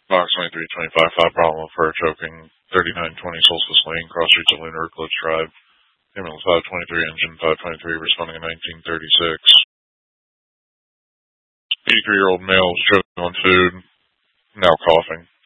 Box 2325, file problem with fur choking. 3920 Solstice Lane, cross streets of Lunar Eclipse Drive. Ambulance 523, engine 523, responding in 1936. 83-year-old male was choking on food, now coughing.